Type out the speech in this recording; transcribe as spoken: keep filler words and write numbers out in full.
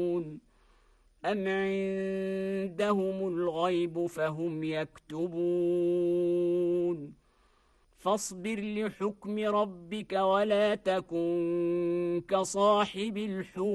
أم عندهم الغيب فهم يكتبون فاصبر لحكم ربك ولا تكن كصاحب الحوت